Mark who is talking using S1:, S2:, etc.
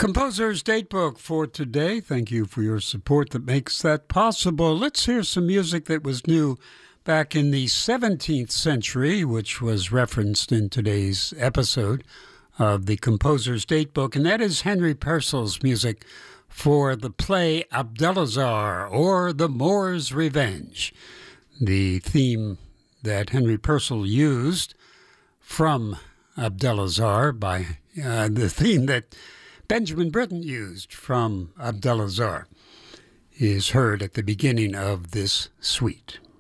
S1: Composer's Datebook for today. Thank you for your support that makes that possible. Let's hear some music that was new back in the 17th century, which was referenced in today's episode of the Composer's Datebook, and that is Henry Purcell's music for the play Abdelazar, or The Moor's Revenge, the theme that Henry Purcell used from Abdelazar by the theme that Benjamin Britten used from Abdelazar is heard at the beginning of this suite.